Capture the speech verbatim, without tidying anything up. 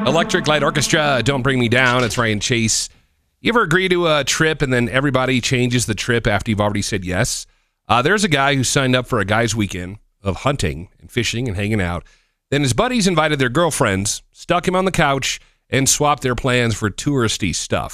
Electric Light Orchestra, Don't Bring Me Down. It's Ryan Chase. You ever agree to a trip and then everybody changes the trip after you've already said yes? Uh, there's a guy who signed up for a guy's weekend of hunting and fishing and hanging out. Then his buddies invited their girlfriends, stuck him on the couch, and swapped their plans for touristy stuff.